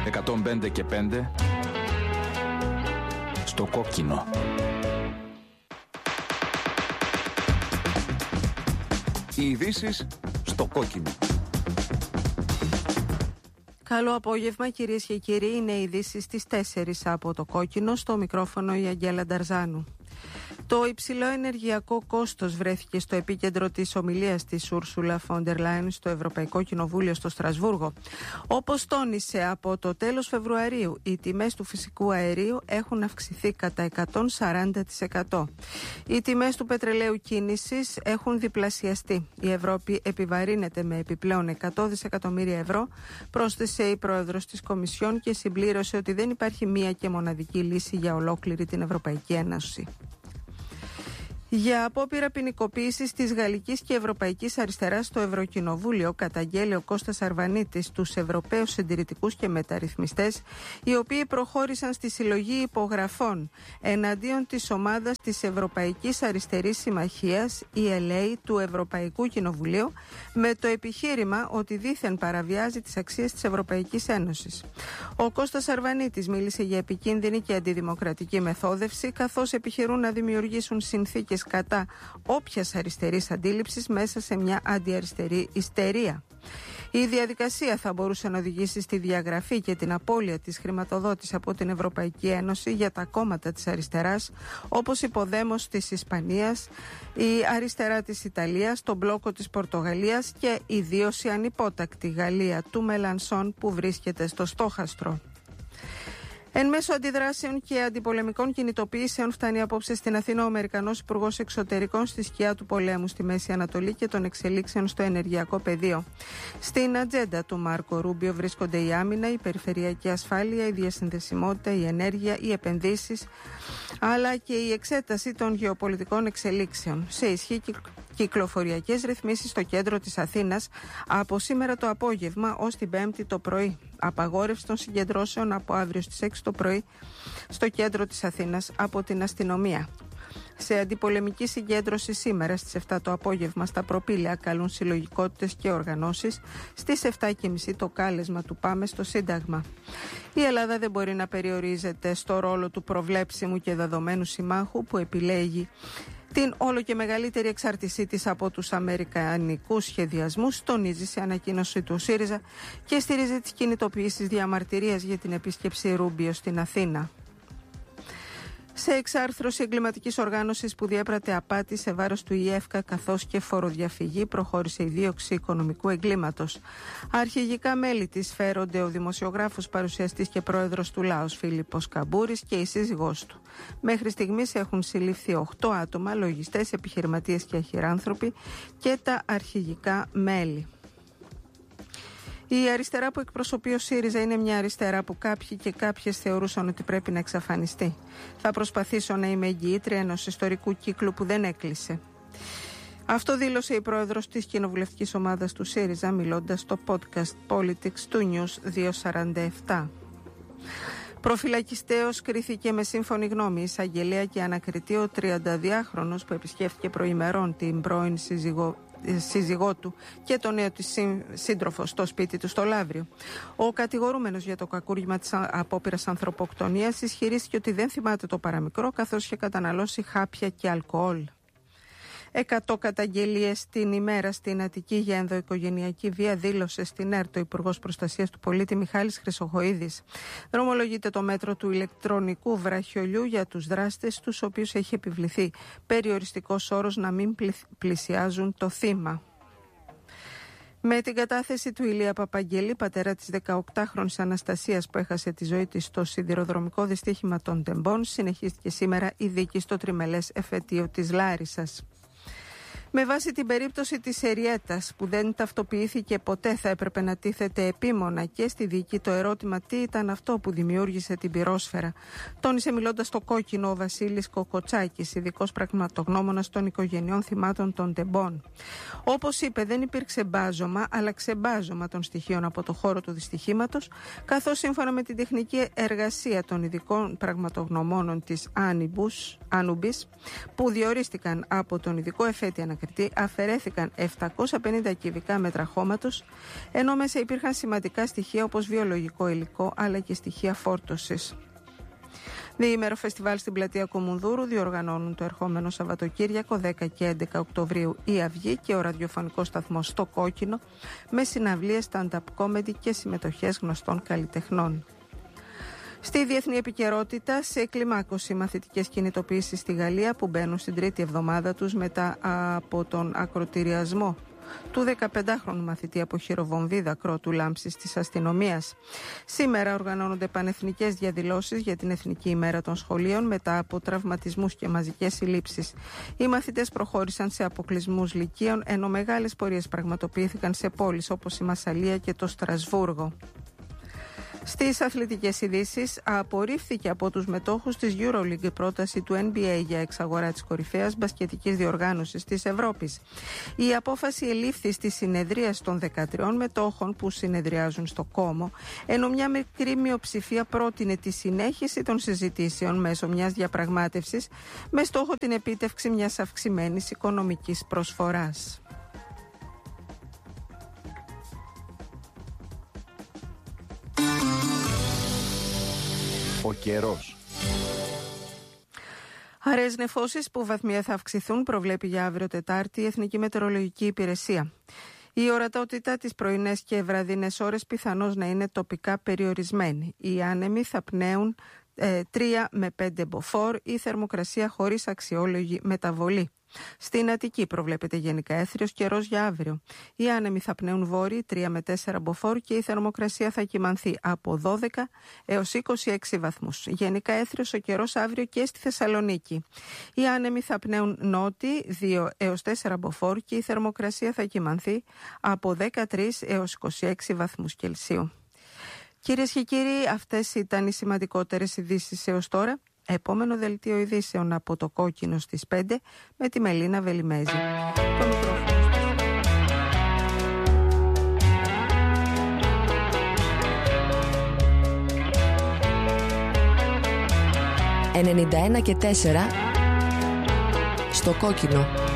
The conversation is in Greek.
105 και 5 στο κόκκινο. Οι ειδήσεις στο κόκκινο. Καλό απόγευμα κυρίες και κύριοι, είναι οι ειδήσεις στις 4 από το κόκκινο, στο μικρόφωνο η Αγγέλα Νταρζάνου. Το υψηλό ενεργειακό κόστος βρέθηκε στο επίκεντρο της ομιλίας της Ούρσουλα Φόντερ Λάιεν στο Ευρωπαϊκό Κοινοβούλιο στο Στρασβούργο. Όπως τόνισε, από το τέλος Φεβρουαρίου οι τιμές του φυσικού αερίου έχουν αυξηθεί κατά 140%. Οι τιμές του πετρελαίου κίνησης έχουν διπλασιαστεί. Η Ευρώπη επιβαρύνεται με επιπλέον 100 δισεκατομμύρια ευρώ, πρόσθεσε η πρόεδρος της Κομισιόν και συμπλήρωσε ότι δεν υπάρχει μία και μοναδική λύση για ολόκληρη την Ευρωπαϊκή Ένωση. Για απόπειρα ποινικοποίησης της γαλλικής και ευρωπαϊκής αριστεράς στο Ευρωκοινοβούλιο καταγγέλει ο Κώστας Αρβανίτης τους Ευρωπαίους Συντηρητικούς και Μεταρρυθμιστές, οι οποίοι προχώρησαν στη συλλογή υπογραφών εναντίον της ομάδας της Ευρωπαϊκής Αριστερής Συμμαχίας, ELA, του Ευρωπαϊκού Κοινοβουλίου, με το επιχείρημα ότι δήθεν παραβιάζει τις αξίες της Ευρωπαϊκής Ένωσης. Ο Κώστας Αρβανίτης μίλησε για επικίνδυνη και αντιδημοκρατική μεθόδευση, καθώς επιχειρούν να δημιουργήσουν συνθήκες κατά όποιας αριστερής αντίληψης μέσα σε μια αντιαριστερή ιστερία. Η διαδικασία θα μπορούσε να οδηγήσει στη διαγραφή και την απώλεια της χρηματοδότησης από την Ευρωπαϊκή Ένωση για τα κόμματα της αριστεράς, όπως η Ποδέμος της Ισπανίας, η αριστερά της Ιταλίας, το μπλόκο της Πορτογαλίας και ιδίως η ανυπότακτη Γαλλία του Μελανσόν που βρίσκεται στο στόχαστρο. Εν μέσω αντιδράσεων και αντιπολεμικών κινητοποιήσεων φτάνει απόψε στην Αθήνα ο Αμερικανός Υπουργός Εξωτερικών στη σκιά του πολέμου στη Μέση Ανατολή και των εξελίξεων στο ενεργειακό πεδίο. Στην ατζέντα του Μάρκο Ρούμπιο βρίσκονται η άμυνα, η περιφερειακή ασφάλεια, η διασυνδεσιμότητα, η ενέργεια, οι επενδύσεις, αλλά και η εξέταση των γεωπολιτικών εξελίξεων. Σε ισχύ κυκλοφοριακές ρυθμίσεις στο κέντρο της Αθήνας από σήμερα το απόγευμα ως την Πέμπτη το πρωί. Απαγόρευση των συγκεντρώσεων από αύριο στις 6 το πρωί στο κέντρο της Αθήνας από την αστυνομία. Σε αντιπολεμική συγκέντρωση σήμερα στις 7 το απόγευμα στα Προπήλαια καλούν συλλογικότητες και οργανώσεις. Στις 7.30 το κάλεσμα του Πάμε στο Σύνταγμα. Η Ελλάδα δεν μπορεί να περιορίζεται στο ρόλο του προβλέψιμου και δεδομένου συμμάχου που επιλέγει την όλο και μεγαλύτερη εξάρτησή της από τους αμερικανικούς σχεδιασμούς, τονίζει σε ανακοίνωση του ΣΥΡΙΖΑ και στηρίζει τις κινητοποιήσεις διαμαρτυρίας για την επίσκεψη Ρούμπιο στην Αθήνα. Σε εξάρθρωση εγκληματικής οργάνωσης που διέπρατε απάτη σε βάρος του ΙΕΦΚΑ καθώς και φοροδιαφυγή, προχώρησε η δίωξη οικονομικού εγκλήματος. Αρχηγικά μέλη της φέρονται ο δημοσιογράφος, παρουσιαστής και πρόεδρος του ΛΑΟΣ Φίλιππος Καμπούρης και η σύζυγός του. Μέχρι στιγμής έχουν συλληφθεί 8 άτομα, λογιστές, επιχειρηματίες και αχυράνθρωποι και τα αρχηγικά μέλη. Η αριστερά που εκπροσωπεί ο ΣΥΡΙΖΑ είναι μια αριστερά που κάποιοι και κάποιες θεωρούσαν ότι πρέπει να εξαφανιστεί. Θα προσπαθήσω να είμαι εγγυήτρια ενός ιστορικού κύκλου που δεν έκλεισε. Αυτό δήλωσε η πρόεδρος της κοινοβουλευτικής ομάδας του ΣΥΡΙΖΑ μιλώντας στο podcast Politics του News 247. Προφυλακιστέως κρίθηκε με σύμφωνη γνώμη εισαγγελέα και ανακριτή ο 32χρονος που επισκέφθηκε προημερών την πρώην σύζυγό του και το νέο της σύντροφο στο σπίτι του στο Λαύριο. Ο κατηγορούμενος για το κακούργημα της απόπειρας ανθρωποκτονίας ισχυρίστηκε ότι δεν θυμάται το παραμικρό καθώς είχε καταναλώσει χάπια και αλκοόλ. 100 καταγγελίες την ημέρα στην Αττική για ενδοοικογενειακή βία, δήλωσε στην ΕΡΤ ο Υπουργός Προστασίας του Πολίτη Μιχάλης Χρυσοχοΐδης. Δρομολογείται το μέτρο του ηλεκτρονικού βραχιολιού για τους δράστες, τους οποίους έχει επιβληθεί περιοριστικός όρος να μην πλησιάζουν το θύμα. Με την κατάθεση του Ηλία Παπαγγελή, πατέρα της 18χρονης Αναστασίας που έχασε τη ζωή της στο σιδηροδρομικό δυστύχημα των Τεμπών, συνεχίστηκε σήμερα η δίκη στο τριμελές εφετείο της Λάρισσας. Με βάση την περίπτωση της Εριέτας που δεν ταυτοποιήθηκε ποτέ, θα έπρεπε να τίθεται επίμονα και στη δίκη το ερώτημα τι ήταν αυτό που δημιούργησε την πυρόσφαιρα. Τόνισε μιλώντας στο κόκκινο ο Βασίλης Κοκοτσάκης, ειδικός πραγματογνώμονας των οικογενειών θυμάτων των Τεμπών. Όπως είπε, δεν υπήρξε μπάζωμα, αλλά ξεμπάζωμα των στοιχείων από το χώρο του δυστυχήματος, καθώς σύμφωνα με την τεχνική εργασία των ειδικών πραγματογνωμόνων της Άνουμπης, που διορίστηκαν από τον ειδικό εφέτη ανακριτή, ανακριτή αφαιρέθηκαν 750 κυβικά μέτρα χώματος, ενώ μέσα υπήρχαν σημαντικά στοιχεία όπως βιολογικό υλικό αλλά και στοιχεία φόρτωσης. Διήμερο φεστιβάλ στην πλατεία Κομουνδούρου διοργανώνουν το ερχόμενο Σαββατοκύριακο 10 και 11 Οκτωβρίου η Αυγή και ο ραδιοφωνικός σταθμός Στο Κόκκινο, με συναυλίες, stand-up comedy και συμμετοχές γνωστών καλλιτεχνών. Στη διεθνή επικαιρότητα, σε κλιμάκωση μαθητικές κινητοποιήσεις στη Γαλλία που μπαίνουν στην τρίτη εβδομάδα τους μετά από τον ακροτηριασμό του 15χρονου μαθητή από χειροβομβίδα κρότου λάμψης της αστυνομίας. Σήμερα οργανώνονται πανεθνικές διαδηλώσεις για την Εθνική ημέρα των σχολείων μετά από τραυματισμούς και μαζικές συλλήψεις. Οι μαθητές προχώρησαν σε αποκλεισμούς λυκείων, ενώ μεγάλες πορείες πραγματοποιήθηκαν σε πόλεις όπως η Μασσαλία και το Στρασβούργο. Στις αθλητικές ειδήσεις, απορρίφθηκε από τους μετόχους της EuroLeague η πρόταση του NBA για εξαγορά της κορυφαίας μπασκετικής διοργάνωσης της Ευρώπης. Η απόφαση ελήφθη στη συνεδρία των 13 μετόχων που συνεδριάζουν στο Κόμο, ενώ μια μικρή μειοψηφία πρότεινε τη συνέχιση των συζητήσεων μέσω μιας διαπραγμάτευσης με στόχο την επίτευξη μιας αυξημένης οικονομικής προσφοράς. Ο καιρός. Αραιές νεφώσεις που βαθμία θα αυξηθούν, προβλέπει για αύριο Τετάρτη η Εθνική Μετεωρολογική Υπηρεσία. Η ορατότητα τις πρωινές και βραδινές ώρες πιθανώς να είναι τοπικά περιορισμένη. Οι άνεμοι θα πνέουν 3 με 5 μποφόρ, η θερμοκρασία χωρίς αξιόλογη μεταβολή. Στην Αττική προβλέπεται γενικά έθριος καιρός για αύριο. Οι άνεμοι θα πνέουν βόρειοι 3 με 4 μποφόρ και η θερμοκρασία θα κυμανθεί από 12 έως 26 βαθμούς. Γενικά έθριος ο καιρός αύριο και στη Θεσσαλονίκη. Οι άνεμοι θα πνέουν νότιοι 2 έως 4 μποφόρ και η θερμοκρασία θα κυμανθεί από 13 έως 26 βαθμούς Κελσίου. Κυρίες και κύριοι, αυτές ήταν οι σημαντικότερες ειδήσεις έως τώρα. Επόμενο δελτίο ειδήσεων από το Κόκκινο στις 5 με τη Μελίνα Βελιμέζη. Το μικρόφωνο. 91 και 4 στο Κόκκινο.